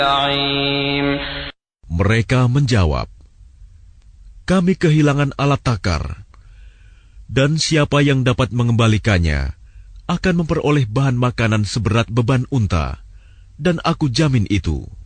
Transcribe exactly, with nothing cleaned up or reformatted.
Mereka menjawab, kami kehilangan alat takar, dan siapa yang dapat mengembalikannya akan memperoleh bahan makanan seberat beban unta, dan aku jamin itu.